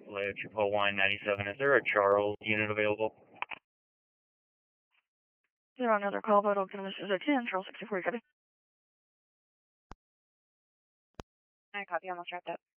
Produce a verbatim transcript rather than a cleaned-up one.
Leo Triple One ninety-seven. Is there a Charles unit available? Zero, another call, Vital Canvas is at ten, Charles sixty-four, copy. I copy, almost wrapped up.